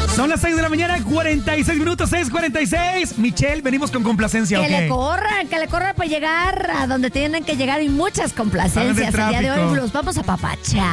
Son las 6 de la mañana, 46 minutos, 6:46. Michelle, venimos con complacencia, ¿ok? Que le corran para llegar a donde tienen que llegar y muchas complacencias. El día de hoy los vamos a papachar.